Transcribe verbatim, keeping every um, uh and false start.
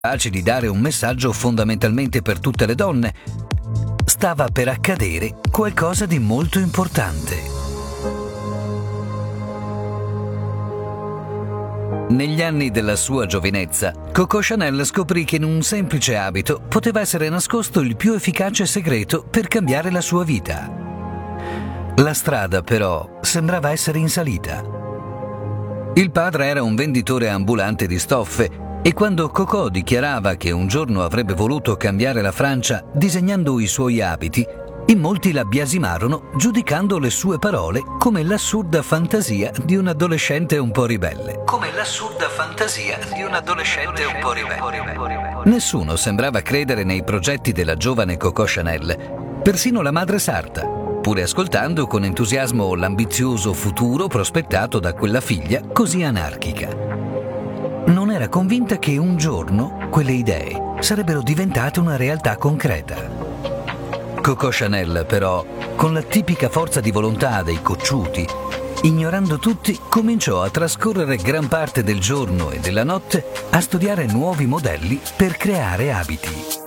capaci di dare un messaggio fondamentalmente per tutte le donne. Stava per accadere qualcosa di molto importante. Negli anni della sua giovinezza, Coco Chanel scoprì che in un semplice abito poteva essere nascosto il più efficace segreto per cambiare la sua vita. La strada, però, sembrava essere in salita. Il padre era un venditore ambulante di stoffe e quando Coco dichiarava che un giorno avrebbe voluto cambiare la Francia disegnando i suoi abiti, in molti la biasimarono giudicando le sue parole come l'assurda fantasia di un adolescente un po' ribelle. Come l'assurda fantasia di un adolescente un po' ribelle. Nessuno sembrava credere nei progetti della giovane Coco Chanel, persino la madre sarta, pure ascoltando con entusiasmo l'ambizioso futuro prospettato da quella figlia così anarchica. Non era convinta che un giorno quelle idee sarebbero diventate una realtà concreta. Coco Chanel, però, con la tipica forza di volontà dei cocciuti, ignorando tutti, cominciò a trascorrere gran parte del giorno e della notte a studiare nuovi modelli per creare abiti.